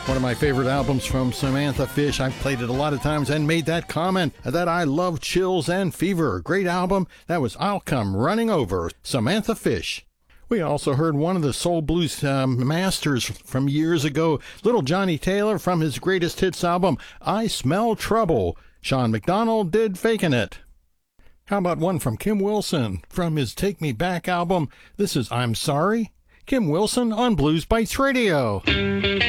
One of my favorite albums from Samantha Fish. I've played it a lot of times and made that comment that I love Chills and Fever. Great album. That was I'll Come Running Over, Samantha Fish. We also heard one of the soul blues masters from years ago, Little Johnny Taylor, from his greatest hits album, I Smell Trouble. Sean McDonald did Fakin' It. How about one from Kim Wilson from his Take Me Back album? This is I'm Sorry. Kim Wilson on Blues Bites Radio.